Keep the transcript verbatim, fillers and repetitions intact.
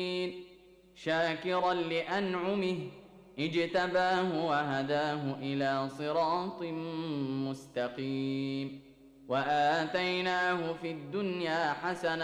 شاكرا لأنعمه اجتباه وهداه إلى صراط مستقيم وآتيناه في الدنيا حسنة